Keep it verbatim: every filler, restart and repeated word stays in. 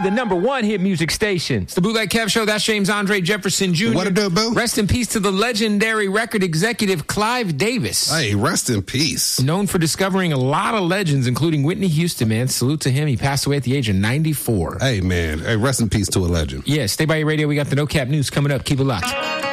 the number one hit music station. It's the Bootleg Kev Show. That's James Andre Jefferson Junior What it do, boo? Rest in peace to the legendary record executive Clive Davis. Hey, rest in peace. Known for discovering a lot of legends, including Whitney Houston, man. Salute to him. He passed away at the age of ninety-four. Hey, man. Hey, rest in peace to a legend. Yeah, stay by your radio. We got the No Cap News coming up. Keep it locked.